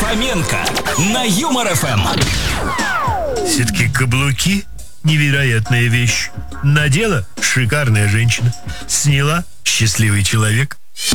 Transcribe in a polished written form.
Хоменко на Юмор ФМ. Все-таки каблуки – невероятная вещь. Надела – шикарная женщина. Сняла – счастливый человек.